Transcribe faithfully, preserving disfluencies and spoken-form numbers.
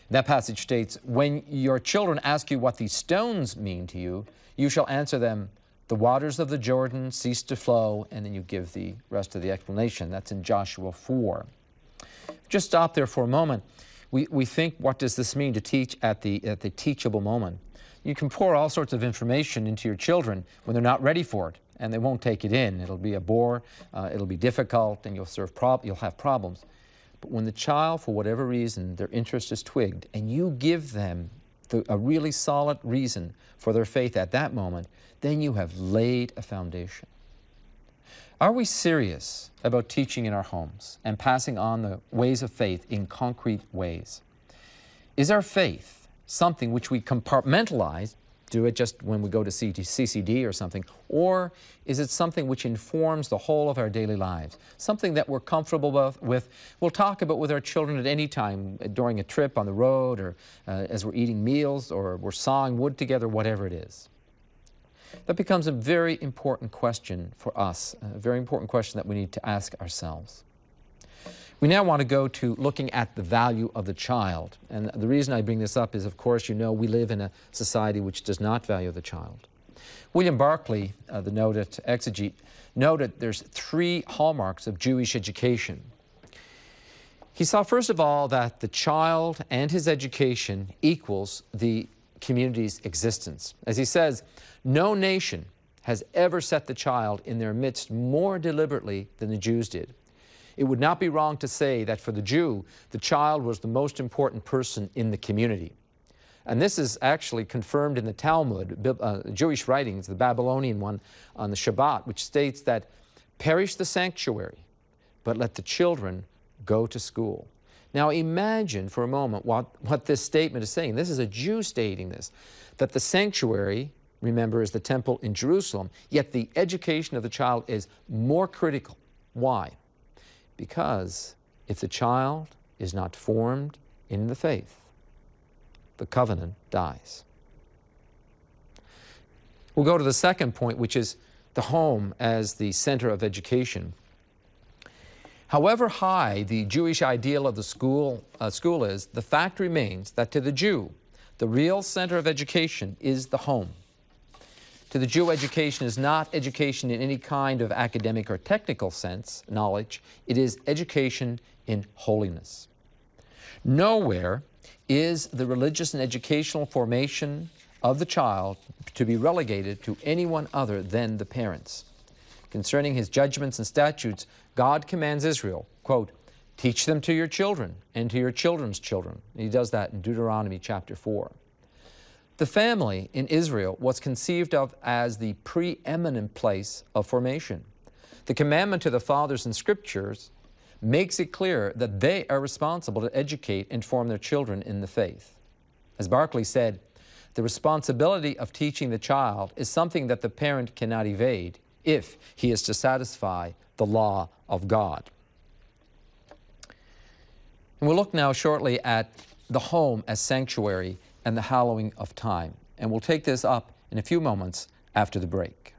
That passage states, when your children ask you what these stones mean to you, you shall answer them, the waters of the Jordan cease to flow, and then you give the rest of the explanation. That's in Joshua four. Just stop there for a moment. We, we think, what does this mean to teach at the, at the teachable moment? You can pour all sorts of information into your children when they're not ready for it, and they won't take it in. It'll be a bore, uh, it'll be difficult, and you'll, serve prob you'll have problems. But when the child, for whatever reason, their interest is twigged, and you give them the, a really solid reason for their faith at that moment, then you have laid a foundation. Are we serious about teaching in our homes and passing on the ways of faith in concrete ways? Is our faith something which we compartmentalize, do it just when we go to C C D or something, or is it something which informs the whole of our daily lives, something that we're comfortable with, we'll talk about with our children at any time, during a trip on the road, or uh, as we're eating meals, or we're sawing wood together, whatever it is? That becomes a very important question for us, a very important question that we need to ask ourselves. We now want to go to looking at the value of the child. And the reason I bring this up is, of course, you know, we live in a society which does not value the child. William Barclay, uh, the noted exegete, noted there's three hallmarks of Jewish education. He saw, first of all, that the child and his education equals the community's existence. As he says, no nation has ever set the child in their midst more deliberately than the Jews did. It would not be wrong to say that for the Jew, the child was the most important person in the community. And this is actually confirmed in the Talmud, uh, Jewish writings, the Babylonian one on the Shabbat, which states that, perish the sanctuary, but let the children go to school. Now imagine for a moment what, what this statement is saying. This is a Jew stating this, that the sanctuary, remember, is the temple in Jerusalem, yet the education of the child is more critical. Why? Because if the child is not formed in the faith, the covenant dies. We'll go to the second point, which is the home as the center of education. However high the Jewish ideal of the school, uh, school is, the fact remains that to the Jew, the real center of education is the home. To the Jew, education is not education in any kind of academic or technical sense, knowledge. It is education in holiness. Nowhere is the religious and educational formation of the child to be relegated to anyone other than the parents. Concerning his judgments and statutes, God commands Israel, quote, teach them to your children and to your children's children. And he does that in Deuteronomy chapter four. The family in Israel was conceived of as the preeminent place of formation. The commandment to the fathers in Scriptures makes it clear that they are responsible to educate and form their children in the faith. As Barclay said, the responsibility of teaching the child is something that the parent cannot evade if he is to satisfy the law of God. And we'll look now shortly at the home as sanctuary and the hallowing of time. And we'll take this up in a few moments after the break.